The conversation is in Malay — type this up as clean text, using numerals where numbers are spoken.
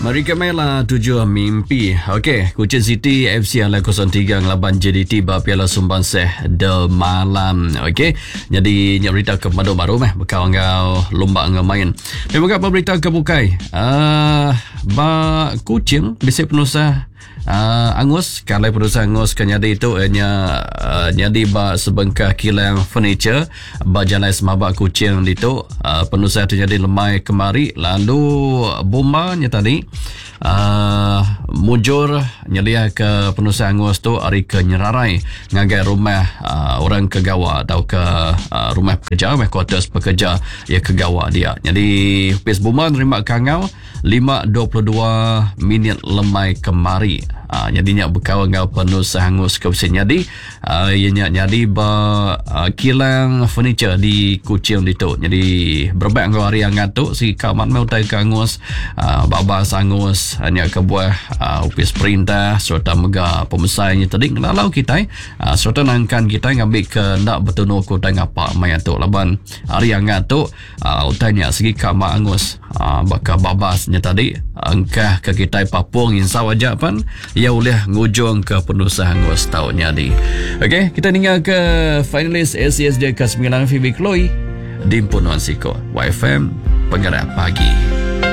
Mereka mainlah 7 mimpi. Okey, Kuching City FC ala 03 ngelaban JDT ba Piala Sumbangsih de malam. Okey. Jadi nyak berita ke baru berkawan ngau lomba ngemain. Memang apa berita ke bukai. Ba Kuching bisa penusa Angus kalau perusahaan Angus kenyadi itu nyadi ba sebengkah kilang furniture ba jalan semabak Kuching itu penusa itu jadi lemai kemari lalu bombanya tadi mujur nyelia ke penusa Angus tu hari ke nyerarai ngagai rumah orang kegawa atau ke rumah pekerja quarters pekerja ya kegawa dia. Jadi pes bomba nerima kangau 5.22 minit lemai kemari. Jadinya berkawan dengan penusa Angus ke sini. Jadi ianya jadi kilang furniture di Kuching itu. Jadi berbaik ngau hari yang ngatuk si kaman mau tai ke Angus babas Angus hanya ke buah upis perintah serta mega pemesainya tadi lalau kita serta nangkan kita ngambil ke nak bertemu ku tengah apa mai atuk laban hari yang ngatuk utanya segi kama Angus bakal babasnya tadi angkah ke kita papung insya wajah pan ia boleh ngujung ke penusa Angus tahunnya di. Okey, kita tinggal ke finalis ACSJ ke-9 Phoebe Chloe di Punuan Siko YFM Penggerak Pagi.